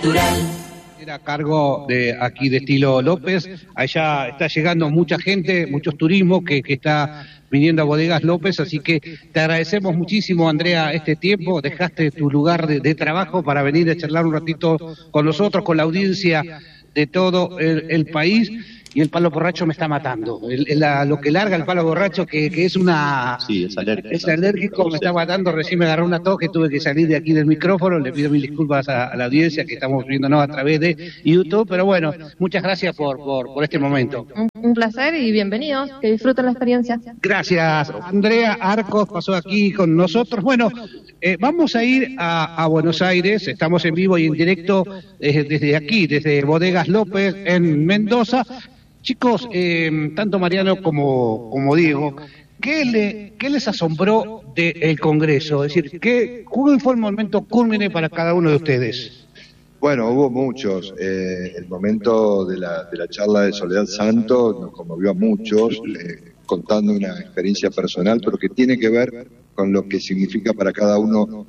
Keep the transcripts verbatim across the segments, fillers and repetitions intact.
Era a cargo de aquí de Estilo López. Allá está llegando mucha gente, muchos turismos que, que está viniendo a Bodegas López, así que te agradecemos muchísimo, Andrea, este tiempo. Dejaste tu lugar de, de trabajo para venir a charlar un ratito con nosotros, con la audiencia de todo el, el país. Y el palo borracho me está matando. El, el, la, lo que larga el palo borracho, que, que es una... Sí, es alérgico. Es alérgico, me está matando. Recién me agarró una tos que tuve que salir de aquí del micrófono. Le pido mil disculpas a, a la audiencia que estamos viéndonos a través de YouTube. Pero bueno, muchas gracias por, por, por este momento. Un, un placer y bienvenidos. Que disfruten la experiencia. Gracias. Andrea Arcos pasó aquí con nosotros. Bueno, eh, vamos a ir a, a Buenos Aires. Estamos en vivo y en directo eh, desde aquí, desde Bodegas López en Mendoza. Chicos, eh, tanto Mariano como, como Diego, ¿qué, le, ¿qué les asombró del Congreso? Es decir, ¿qué, ¿cuál fue el momento cúlmine para cada uno de ustedes? Bueno, hubo muchos. Eh, el momento de la, de la charla de Soledad Santos nos conmovió a muchos, eh, contando una experiencia personal, pero que tiene que ver con lo que significa para cada uno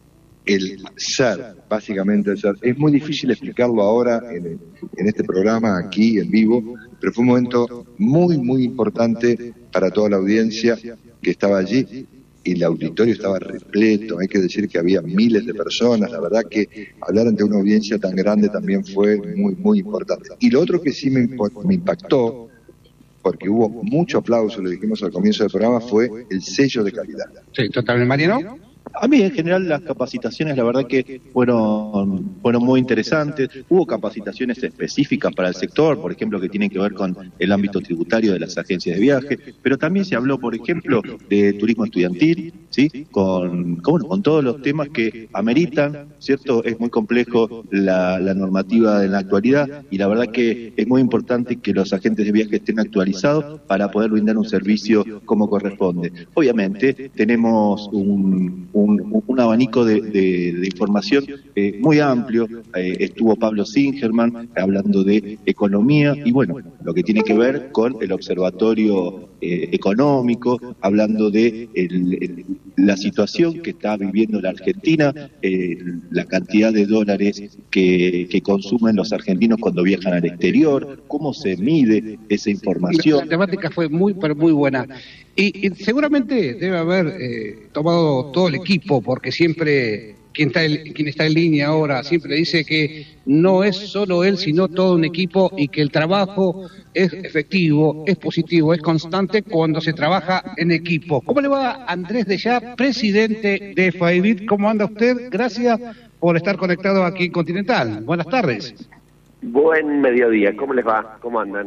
el ser, básicamente el ser. Es muy difícil explicarlo ahora en, en este programa, aquí en vivo, pero fue un momento muy, muy importante para toda la audiencia que estaba allí, y el auditorio estaba repleto. Hay que decir que había miles de personas. La verdad que hablar ante una audiencia tan grande también fue muy, muy importante. Y lo otro que sí me, me impactó, porque hubo mucho aplauso, lo dijimos al comienzo del programa, fue el sello de calidad. Sí, totalmente. Mariano. A mí, en general, las capacitaciones, la verdad que fueron, fueron muy interesantes. Hubo capacitaciones específicas para el sector, por ejemplo, que tienen que ver con el ámbito tributario de las agencias de viaje, pero también se habló, por ejemplo, de turismo estudiantil, ¿sí? Con, con, con todos los temas que ameritan, ¿cierto? Es muy complejo la, la normativa en la actualidad, y la verdad que es muy importante que los agentes de viaje estén actualizados para poder brindar un servicio como corresponde. Obviamente, tenemos un Un, un abanico de, de, de información eh, muy amplio. Eh, estuvo Pablo Singerman hablando de economía y bueno, lo que tiene que ver con el observatorio eh, económico, hablando de el, el, la situación que está viviendo la Argentina, eh, la cantidad de dólares que, que consumen los argentinos cuando viajan al exterior, cómo se mide esa información. La, la temática fue muy, pero muy buena. Y, y seguramente debe haber eh, tomado todo el equipo, porque siempre quien está, en, quien está en línea ahora siempre dice que no es solo él, sino todo un equipo, y que el trabajo es efectivo, es positivo, es constante cuando se trabaja en equipo. ¿Cómo le va Andrés Dellá, presidente de FAEBIT? ¿Cómo anda usted? Gracias por estar conectado aquí en Continental. Buenas tardes. Buen mediodía, ¿cómo les va? ¿Cómo andan?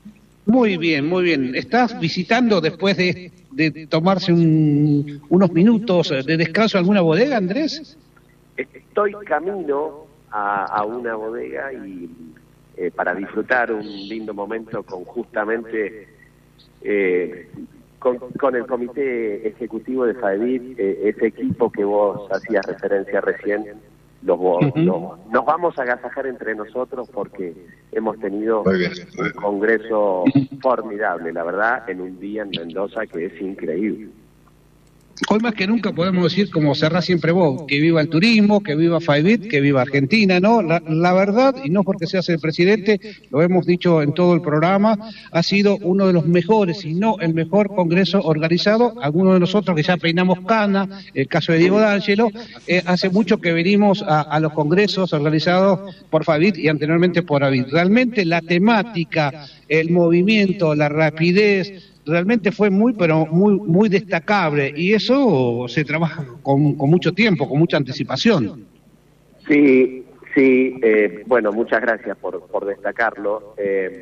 Muy bien, muy bien. ¿Estás visitando después de, de tomarse un, unos minutos de descanso alguna bodega, Andrés? Estoy camino a, a una bodega y eh, para disfrutar un lindo momento con justamente eh, con, con el comité ejecutivo de FAEBIT, eh, ese equipo que vos hacías referencia recién. Los, uh-huh. los, nos vamos a agasajar entre nosotros porque hemos tenido bien, un congreso formidable, la verdad, en un día en Mendoza que es increíble. Hoy más que nunca podemos decir, como cerrás siempre vos, que viva el turismo, que viva FAEBIT, que viva Argentina, ¿no? La, la verdad, y no porque seas el presidente, lo hemos dicho en todo el programa, ha sido uno de los mejores, si no el mejor congreso organizado. Algunos de nosotros que ya peinamos cana, el caso de Diego D'Angelo, eh, hace mucho que venimos a, a los congresos organizados por FAEBIT y anteriormente por ABIT. Realmente la temática, el movimiento, la rapidez, realmente fue muy, pero muy muy destacable, y eso se trabaja con, con mucho tiempo, con mucha anticipación. Sí, sí, eh, bueno, muchas gracias por, por destacarlo. Eh,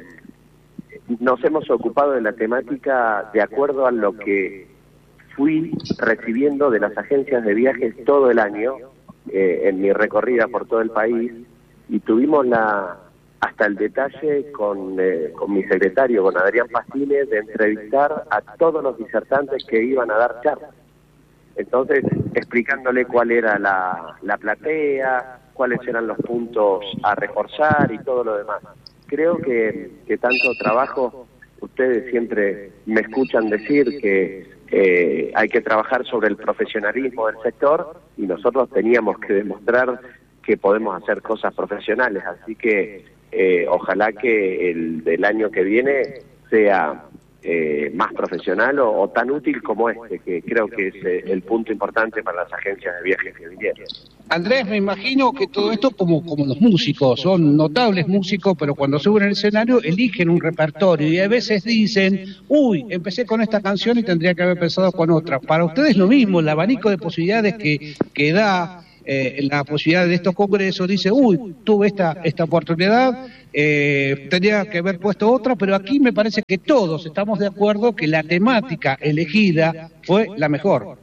nos hemos ocupado de la temática de acuerdo a lo que fui recibiendo de las agencias de viajes todo el año, eh, en mi recorrida por todo el país, y tuvimos la... hasta el detalle con, eh, con mi secretario, con Adrián Pastines, de entrevistar a todos los disertantes que iban a dar charlas. Entonces, explicándole cuál era la, la platea, cuáles eran los puntos a reforzar y todo lo demás. Creo que, que tanto trabajo, ustedes siempre me escuchan decir que eh, hay que trabajar sobre el profesionalismo del sector, y nosotros teníamos que demostrar que podemos hacer cosas profesionales, así que eh, ojalá que el del año que viene sea eh, más profesional o, o tan útil como este, que creo que es eh, el punto importante para las agencias de viajes que vinieron. Andrés, me imagino que todo esto como, como los músicos, son notables músicos, pero cuando suben al escenario eligen un repertorio y a veces dicen, uy, empecé con esta canción y tendría que haber empezado con otra. Para ustedes lo mismo, el abanico de posibilidades que, que da eh, la posibilidad de estos congresos, dice, uy, tuve esta, esta oportunidad, eh, tendría que haber puesto otra, pero aquí me parece que todos estamos de acuerdo que la temática elegida fue la mejor.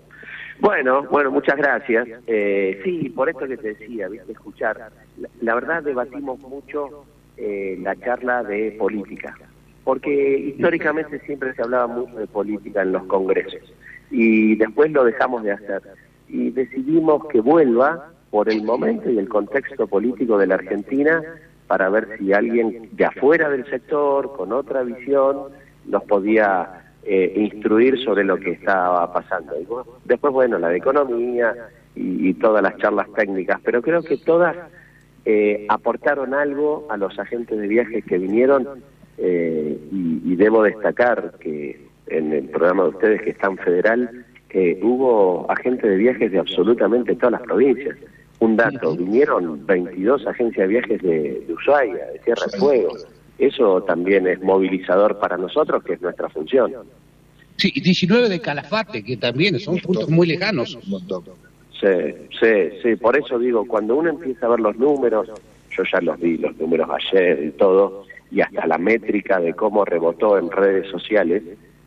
Bueno, bueno, muchas gracias. Eh, sí, por esto que te decía, viste, escuchar. La, la verdad debatimos mucho eh, la charla de política, porque históricamente siempre se hablaba mucho de política en los congresos y después lo dejamos de hacer y decidimos que vuelva por el momento y el contexto político de la Argentina para ver si alguien de afuera del sector, con otra visión, nos podía Eh, instruir sobre lo que estaba pasando. Y bueno, después, bueno, la de economía y, y todas las charlas técnicas, pero creo que todas eh, aportaron algo a los agentes de viajes que vinieron eh, y, y debo destacar que en el programa de ustedes, que es tan federal, eh, hubo agentes de viajes de absolutamente todas las provincias. Un dato, vinieron veintidós agencias de viajes de, de Ushuaia, de Tierra del Fuego. Eso también es movilizador para nosotros, que es nuestra función. Sí, y diecinueve de Calafate, que también son puntos muy lejanos. Sí, sí, sí, por eso digo, cuando uno empieza a ver los números, yo ya los vi, los números ayer y todo, y hasta la métrica de cómo rebotó en redes sociales,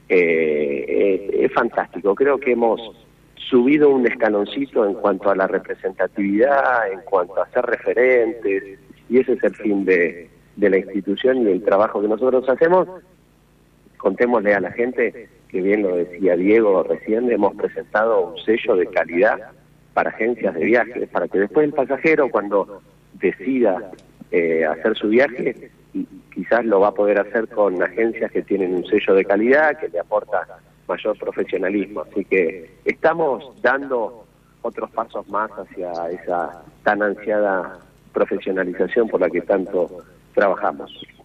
eh, eh, es fantástico. Creo que hemos subido un escaloncito en cuanto a la representatividad, en cuanto a ser referentes, y ese es el fin de... de la institución y el trabajo que nosotros hacemos. Contémosle a la gente que, bien lo decía Diego recién, hemos presentado un sello de calidad para agencias de viajes, para que después el pasajero, cuando decida eh, hacer su viaje, quizás lo va a poder hacer con agencias que tienen un sello de calidad, que le aporta mayor profesionalismo. Así que estamos dando otros pasos más hacia esa tan ansiada profesionalización por la que tanto trabajamos.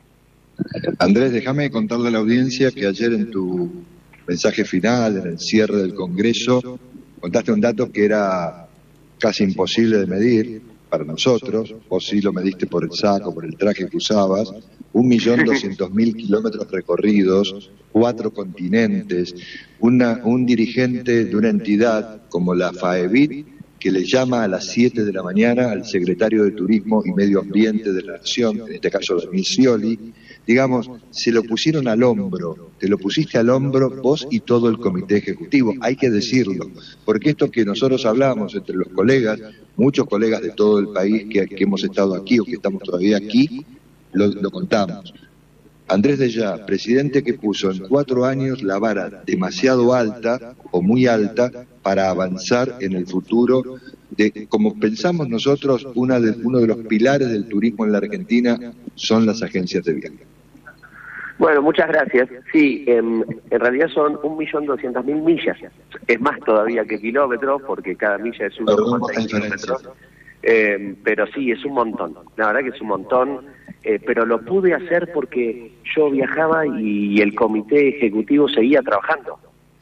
Andrés, déjame contarle a la audiencia que ayer en tu mensaje final, en el cierre del Congreso, contaste un dato que era casi imposible de medir para nosotros. Vos sí lo mediste por el saco, por el traje que usabas. Un millón doscientos mil kilómetros recorridos, cuatro continentes, una, un dirigente de una entidad como la FAEBIT, que le llama a las siete de la mañana al secretario de Turismo y Medio Ambiente de la Nación, en este caso de Scioli, digamos, se lo pusieron al hombro, te lo pusiste al hombro vos y todo el comité ejecutivo, hay que decirlo, porque esto que nosotros hablamos entre los colegas, muchos colegas de todo el país que, que hemos estado aquí o que estamos todavía aquí, lo, lo contamos. Andrés Dellá, presidente que puso en cuatro años la vara demasiado alta o muy alta para avanzar en el futuro de, como pensamos nosotros, una de, uno de los pilares del turismo en la Argentina son las agencias de viaje. Bueno, muchas gracias. Sí, eh, en realidad son un millón doscientas mil millas. Es más todavía que kilómetros, porque cada milla es uno coma seis kilómetros. Eh, pero sí, es un montón. La verdad que es un montón. Eh, pero lo pude hacer porque yo viajaba y el comité ejecutivo seguía trabajando.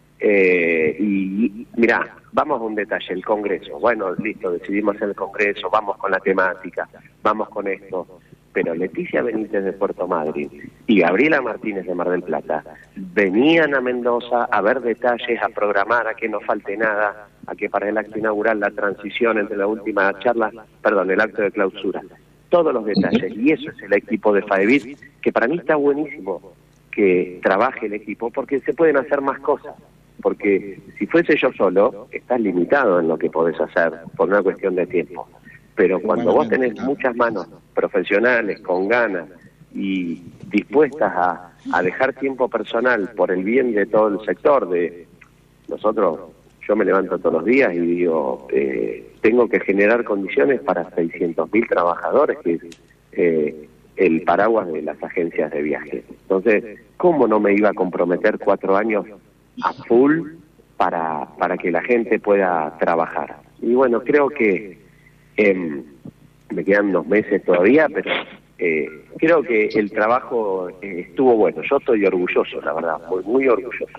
Eh, y, y mirá, vamos a un detalle, el Congreso. Bueno, listo, decidimos hacer el Congreso, vamos con la temática, vamos con esto. Pero Leticia Benítez de Puerto Madryn y Gabriela Martínez de Mar del Plata venían a Mendoza a ver detalles, a programar, a que no falte nada, a que para el acto inaugural la transición entre la última charla, perdón, el acto de clausura, todos los detalles. Y eso es el equipo de FAEBIT, que para mí está buenísimo que trabaje el equipo, porque se pueden hacer más cosas. Porque si fuese yo solo, estás limitado en lo que podés hacer por una cuestión de tiempo. Pero cuando vos tenés muchas manos profesionales, con ganas y dispuestas a, a dejar tiempo personal por el bien de todo el sector, de nosotros, yo me levanto todos los días y digo, eh, tengo que generar condiciones para seiscientos mil trabajadores, que es eh, el paraguas de las agencias de viaje. Entonces, ¿cómo no me iba a comprometer cuatro años a full para, para que la gente pueda trabajar? Y bueno, creo que Eh, me quedan unos meses todavía, pero eh, creo que el trabajo eh, estuvo bueno. Yo estoy orgulloso, la verdad, muy, muy orgulloso.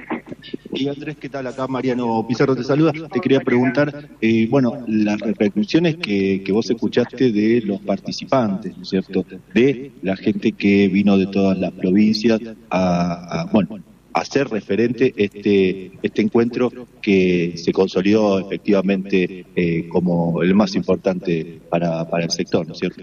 Y Andrés, ¿qué tal? Acá Mariano Pizarro te saluda. Te quería preguntar, eh, bueno, las repercusiones que, que vos escuchaste de los participantes, ¿no es cierto? De la gente que vino de todas las provincias a, a bueno, a hacer referente este este encuentro que se consolidó efectivamente eh, como el más importante para, para el sector, ¿no es cierto?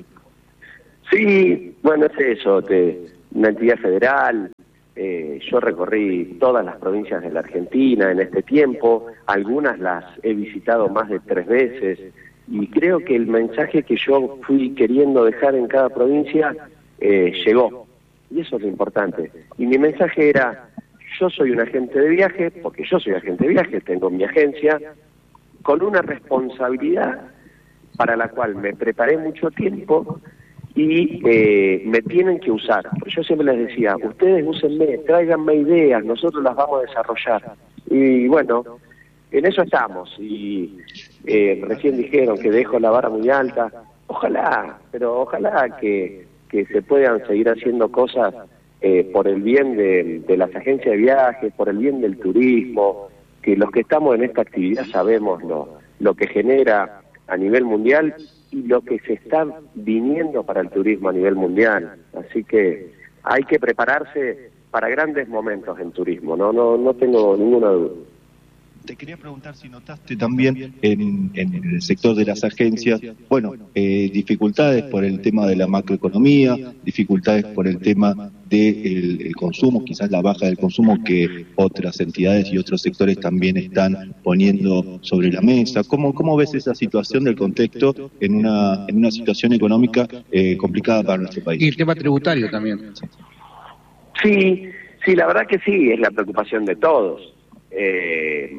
Sí, bueno, es eso, te, una entidad federal. Eh, yo recorrí todas las provincias de la Argentina en este tiempo, algunas las he visitado más de tres veces, y creo que el mensaje que yo fui queriendo dejar en cada provincia eh, llegó, y eso es lo importante. Y mi mensaje era: yo soy un agente de viaje, porque yo soy agente de viaje, tengo mi agencia, con una responsabilidad para la cual me preparé mucho tiempo, y eh, me tienen que usar. Yo siempre les decía: ustedes úsenme, tráiganme ideas, nosotros las vamos a desarrollar. Y bueno, en eso estamos. Y eh, recién dijeron que dejo la vara muy alta. Ojalá, pero ojalá que, que se puedan seguir haciendo cosas eh, por el bien de, de las agencias de viajes, por el bien del turismo, que los que estamos en esta actividad sabemos lo, lo que genera a nivel mundial y lo que se está viniendo para el turismo a nivel mundial. Así que hay que prepararse para grandes momentos en turismo, no no no tengo ninguna duda. Te quería preguntar si notaste también en, en el sector de las agencias, bueno, eh, dificultades por el tema de la macroeconomía, dificultades por el tema del de consumo, quizás la baja del consumo que otras entidades y otros sectores también están poniendo sobre la mesa. ¿Cómo, cómo ves esa situación del contexto en una, en una situación económica eh, complicada para nuestro país? Y el tema tributario también. Sí, sí, la verdad que sí, es la preocupación de todos. Eh,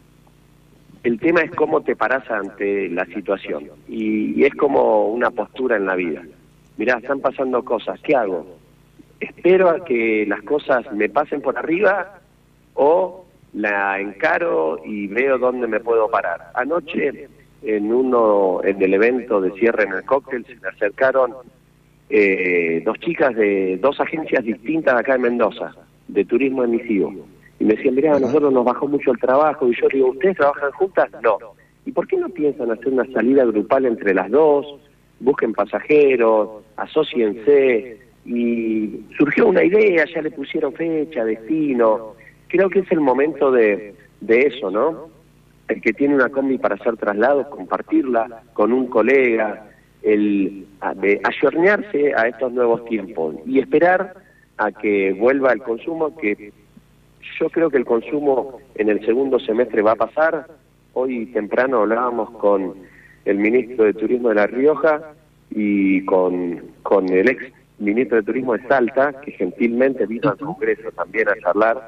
el tema es cómo te parás ante la situación, y, y es como una postura en la vida. Mirá, están pasando cosas, ¿qué hago? ¿Espero a que las cosas me pasen por arriba o la encaro y veo dónde me puedo parar? Anoche, en uno en el evento de cierre en el cóctel, se me acercaron eh, dos chicas de dos agencias distintas acá en Mendoza, de turismo emisivo. Y me decían: mirá, a nosotros nos bajó mucho el trabajo. Y yo digo: ¿ustedes trabajan juntas? No. ¿Y por qué no piensan hacer una salida grupal entre las dos? Busquen pasajeros, asóciense. Y surgió una idea, ya le pusieron fecha, destino. Creo que es el momento de, de eso, ¿no? El que tiene una combi para hacer traslados, compartirla con un colega, el de ayornearse a estos nuevos tiempos y esperar a que vuelva el consumo, que yo creo que el consumo en el segundo semestre va a pasar. Hoy temprano hablábamos con el ministro de Turismo de La Rioja y con, con el ex ministro de Turismo de Salta, que gentilmente vino al Congreso también a charlar,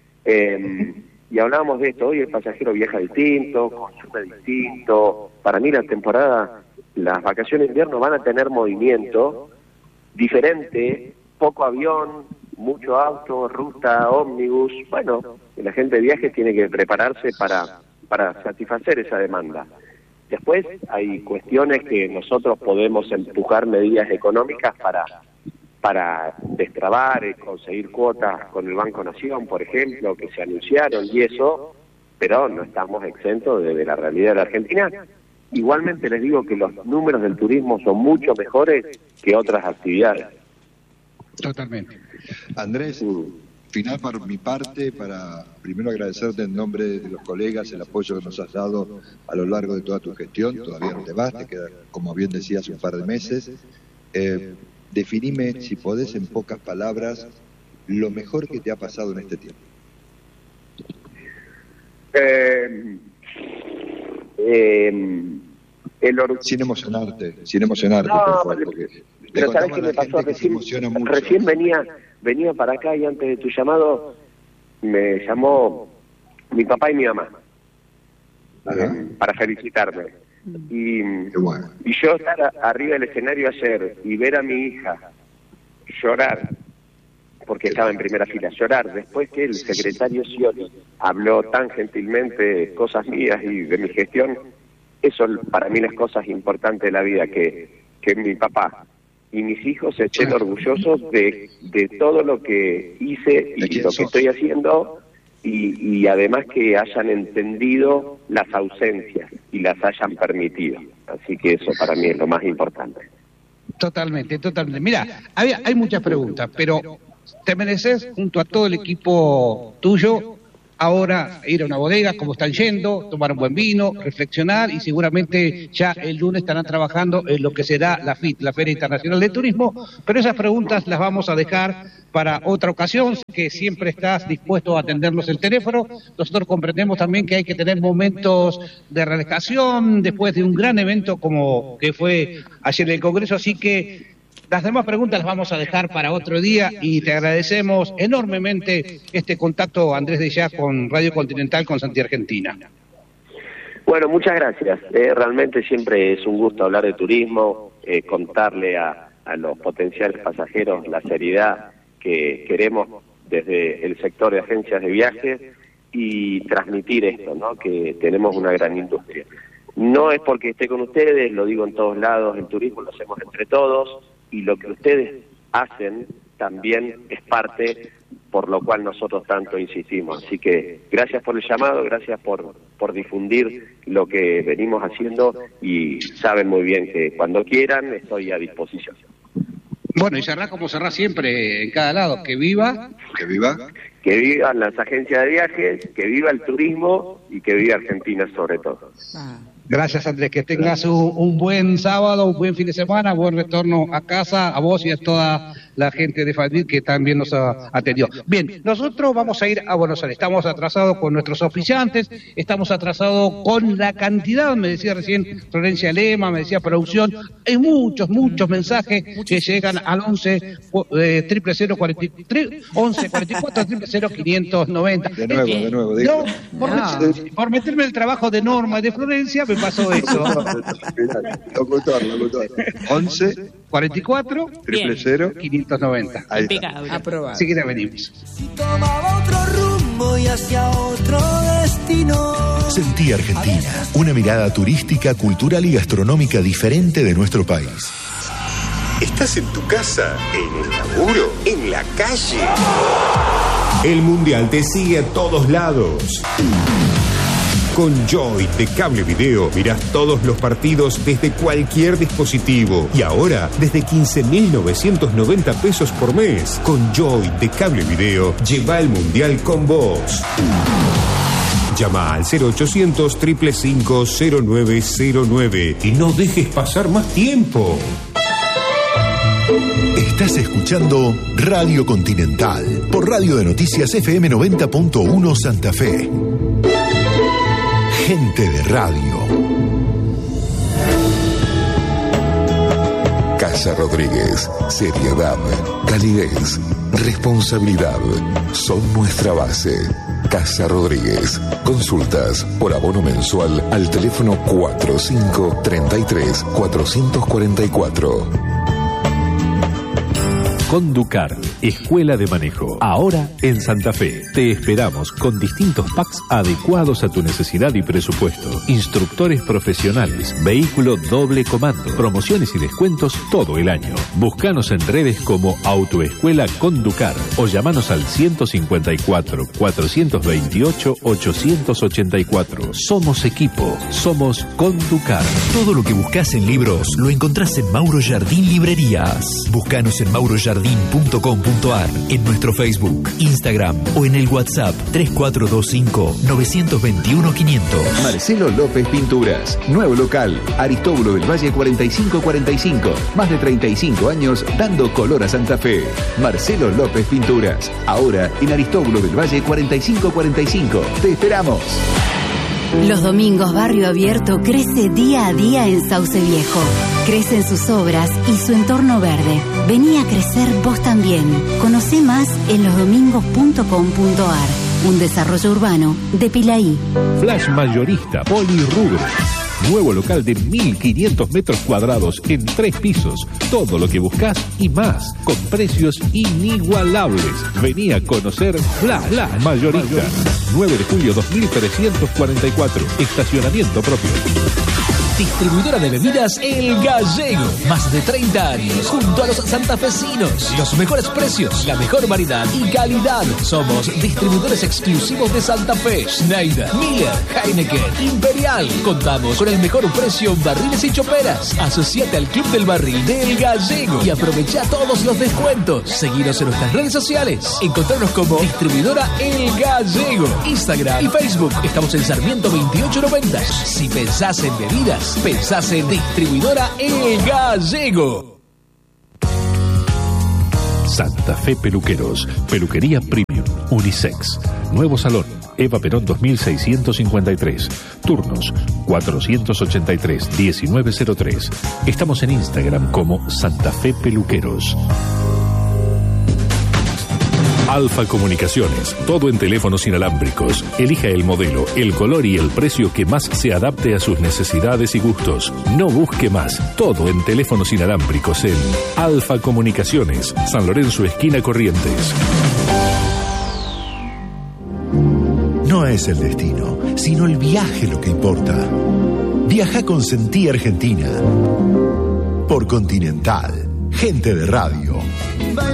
eh, y hablábamos de esto. Hoy el pasajero viaja distinto, consume distinto. Para mí la temporada, las vacaciones de invierno van a tener movimiento diferente, poco avión, mucho auto, ruta, ómnibus. Bueno, la gente de viaje tiene que prepararse para, para satisfacer esa demanda. Después hay cuestiones que nosotros podemos empujar medidas económicas para, para destrabar, conseguir cuotas con el Banco Nación, por ejemplo, que se anunciaron y eso, pero no estamos exentos de, de la realidad de la Argentina. Igualmente les digo que los números del turismo son mucho mejores que otras actividades. Totalmente. Andrés, final por mi parte, para primero agradecerte en nombre de los colegas el apoyo que nos has dado a lo largo de toda tu gestión. Todavía no te vas, te queda, como bien decías, un par de meses. Eh, definime, si podés, en pocas palabras, lo mejor que te ha pasado en este tiempo. Eh, eh, el or... Sin emocionarte, sin emocionarte, no, por favor, porque pero ¿sabés qué me pasó? Recién, recién venía, venía para acá y antes de tu llamado me llamó mi papá y mi mamá eh, para felicitarme. Y, bueno. y yo estar a, arriba del escenario ayer y ver a mi hija llorar, porque estaba en primera fila, llorar después que el secretario Scioli habló tan gentilmente cosas mías y de mi gestión, eso para mí las cosas importantes de la vida, que, que mi papá y mis hijos estén orgullosos de, de todo lo que hice y lo que estoy haciendo, y, y además que hayan entendido las ausencias y las hayan permitido. Así que eso para mí es lo más importante. Totalmente, totalmente. Mira, hay, hay muchas preguntas, pero te mereces, junto a todo el equipo tuyo, ahora ir a una bodega, como están yendo, tomar un buen vino, reflexionar, y seguramente ya el lunes estarán trabajando en lo que será la F I T, la Feria Internacional de Turismo, pero esas preguntas las vamos a dejar para otra ocasión, que siempre estás dispuesto a atendernos el teléfono. Nosotros comprendemos también que hay que tener momentos de relajación después de un gran evento como que fue ayer el Congreso, así que las demás preguntas las vamos a dejar para otro día, y te agradecemos enormemente este contacto, Andrés de Ya, con Radio Continental, con Santi Argentina. Bueno, muchas gracias. Eh, realmente siempre es un gusto hablar de turismo, eh, contarle a, a los potenciales pasajeros la seriedad que queremos desde el sector de agencias de viajes y transmitir esto, ¿no? Que tenemos una gran industria. No es porque esté con ustedes, lo digo en todos lados, el turismo lo hacemos entre todos, y lo que ustedes hacen también es parte por lo cual nosotros tanto insistimos. Así que gracias por el llamado, gracias por, por difundir lo que venimos haciendo, y saben muy bien que cuando quieran estoy a disposición. Bueno, y cerrá como cerrá siempre en cada lado, que viva. Que viva. Que vivan las agencias de viajes, que viva el turismo y que viva Argentina sobre todo. Ah. Gracias, Andrés, que tengas un, un buen sábado, un buen fin de semana, buen retorno a casa, a vos y a toda la gente de Fadil que también nos ha atendido. Bien, nosotros vamos a ir a Buenos Aires, estamos atrasados con nuestros oficiantes, estamos atrasados con la cantidad, me decía recién Florencia Lema, me decía producción, hay muchos, muchos mensajes que llegan al once, triple cero, cuarenta y tres, once, cuarenta y cuatro, triple cero, quinientos noventa. De nuevo, de nuevo. No, por, no. Meter, por meterme el trabajo de Norma y de Florencia, me pasó eso. Locutor, locutor. once, cuarenta y cuatro, triple cero, quinientos noventa. Ahí está. Aprobado. Así que ya venimos. Si tomaba otro rumbo y hacia otro destino. Sentí Argentina, una mirada turística, cultural y gastronómica diferente de nuestro país. ¿Estás en tu casa, en el laburo, en la calle? El Mundial te sigue a todos lados. Con Joy de Cable Video mirás todos los partidos desde cualquier dispositivo. Y ahora, desde quince mil novecientos noventa pesos por mes. Con Joy de Cable Video, lleva el Mundial con vos. Llama al cero ochocientos, cinco cinco cinco, cero nueve cero nueve y no dejes pasar más tiempo. Estás escuchando Radio Continental por Radio de Noticias F M noventa punto uno Santa Fe. Gente de radio. Casa Rodríguez. Seriedad, calidez, responsabilidad son nuestra base. Casa Rodríguez. Consultas por abono mensual al teléfono cuatro cinco tres tres, cuatro cuatro cuatro. Conducar, Escuela de Manejo. Ahora en Santa Fe. Te esperamos con distintos packs adecuados a tu necesidad y presupuesto. Instructores profesionales, vehículo doble comando, promociones y descuentos todo el año. Búscanos en redes como Autoescuela Conducar o llamanos al ciento cincuenta y cuatro, cuatrocientos veintiocho, ochocientos ochenta y cuatro. Somos equipo, somos Conducar. Todo lo que buscas en libros lo encontrás en Mauro Jardín Librerías. Búscanos en mauro jardín punto com punto ar, en nuestro Facebook, Instagram o en el WhatsApp tres cuatro dos cinco, nueve dos uno, quinientos. Marcelo López Pinturas, nuevo local, Aristóbulo del Valle cuarenta y cinco cuarenta y cinco, más de treinta y cinco años dando color a Santa Fe. Marcelo López Pinturas, ahora en Aristóbulo del Valle cuarenta y cinco cuarenta y cinco. Te esperamos. Los domingos Barrio Abierto crece día a día en Sauce Viejo. Crecen sus obras y su entorno verde. Vení a crecer vos también. Conocé más en los domingos punto com punto ar. Un desarrollo urbano de Pilaí. Flash mayorista, Polirrubro. Nuevo local de mil quinientos metros cuadrados en tres pisos. Todo lo que buscas y más, con precios inigualables. Vení a conocer Bla Bla Mayorista. nueve de julio dos mil trescientos cuarenta y cuatro. Estacionamiento propio. Distribuidora de bebidas El Gallego. Más de treinta años junto a los santafesinos. Los mejores precios, la mejor variedad y calidad. Somos distribuidores exclusivos de Santa Fe. Schneider, Miller, Heineken, Imperial. Contamos con el mejor precio en barriles y choperas. Asociate al Club del Barril de El Gallego y aprovecha todos los descuentos. Seguinos en nuestras redes sociales. Encontrarnos como Distribuidora El Gallego. Instagram y Facebook. Estamos en Sarmiento veintiocho noventa. Si pensás en bebidas, pensás en Distribuidora El Gallego. Santa Fe Peluqueros, peluquería premium, unisex. Nuevo salón, Eva Perón dos mil seiscientos cincuenta y tres. Turnos cuatrocientos ochenta y tres, diecinueve cero tres. Estamos en Instagram como Santa Fe Peluqueros. Alfa Comunicaciones, todo en teléfonos inalámbricos. Elija el modelo, el color y el precio que más se adapte a sus necesidades y gustos. No busque más, todo en teléfonos inalámbricos en Alfa Comunicaciones, San Lorenzo, esquina Corrientes. No es el destino, sino el viaje lo que importa. Viaja con Sentí Argentina. Por Continental, gente de radio.